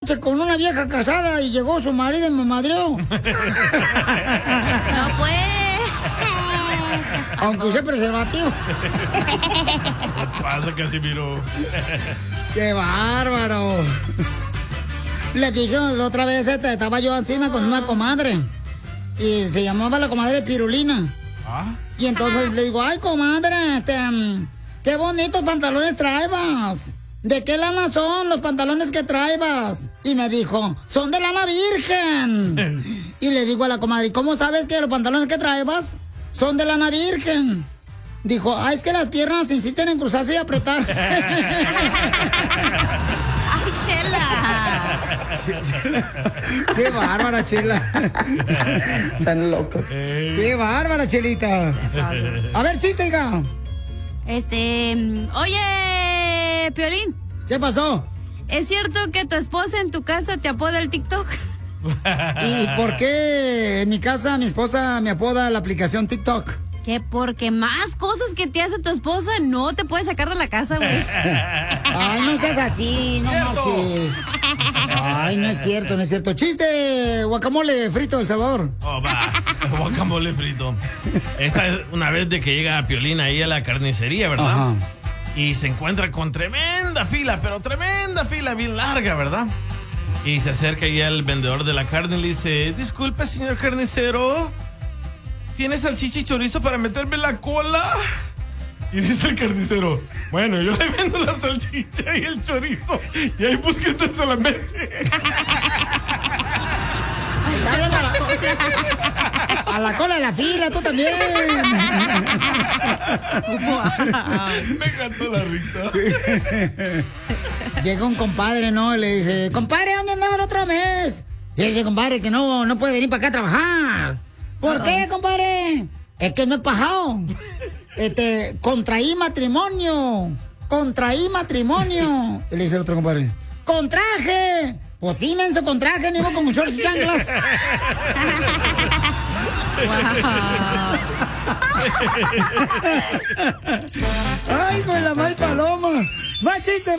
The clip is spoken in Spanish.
noche con una vieja casada y llegó su marido y me madreó. No pues. Aunque use preservativo. ¿Qué pasa, Casimiro? ¡Qué bárbaro! Le dije la otra vez, estaba yo así con una comadre. Y se llamaba la comadre Pirulina. ¿Ah? Y entonces le digo, ay, comadre, qué bonitos pantalones traebas. ¿De qué lana son los pantalones que traebas? Y me dijo, son de lana virgen. Y le digo a la comadre, ¿cómo sabes que los pantalones que traebas son de lana virgen? Dijo, es que las piernas insisten en cruzarse y apretarse. ¡Ay, Chela! ¡Qué bárbara, Chela! Están locos. ¡Qué bárbara, Chelita! A ver, chiste, hija. Oye, Piolín. ¿Qué pasó? ¿Es cierto que tu esposa en tu casa te apoda el TikTok? ¿Y por qué en mi casa mi esposa me apoda la aplicación TikTok? Que porque más cosas que te hace tu esposa no te puedes sacar de la casa, güey. Ay, no seas así, no marches. Ay, no es cierto, no es cierto. Chiste, guacamole frito de El Salvador. Oh, va, guacamole frito. Esta es una vez de que llega Piolín ahí a la carnicería, ¿verdad? Ajá. Y se encuentra con tremenda fila, pero tremenda fila, bien larga, ¿verdad? Y se acerca ahí al vendedor de la carne y le dice, disculpe, señor carnicero, ¿tiene salchicha y chorizo para meterme en la cola? Y dice el carnicero, bueno, yo le vendo la salchicha y el chorizo, y ahí pues que usted se la mete. Está hablando a la cola de la fila, tú también. Me encantó la risa. Llega un compadre, ¿no? Y le dice, compadre, ¿dónde andaba el otro mes? Y dice, compadre, que no puede venir para acá a trabajar. ¿Por qué, compadre? Es que no he pajado. Contraí matrimonio. Y le dice el otro compadre, ¡contraje! Pues sí, menso, contraje, ni con shorts y chanclas. Ay, con la mal paloma. Más chiste,